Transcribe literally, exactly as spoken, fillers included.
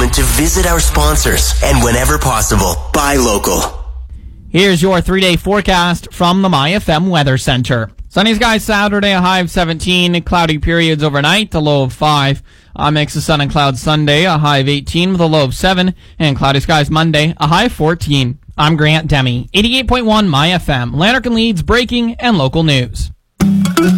moment to visit our sponsors and whenever possible, buy local. Here's your three-day forecast from the My F M Weather Center. Sunny skies Saturday, a high of seventeen. Cloudy periods overnight, a low of five. A mix of sun and clouds Sunday, a high of eighteen with a low of seven. And cloudy skies Monday, a high of fourteen. I'm Grant Demi, eighty-eight point one My F M, Lanark and Leeds breaking and local news.